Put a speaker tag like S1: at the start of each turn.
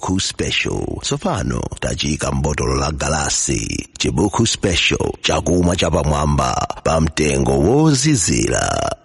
S1: Chibuku Special. Tsopano tachika mbotolo la galasi. Chibuku Special chakumwa chapamwamba pa mtengo wozizira.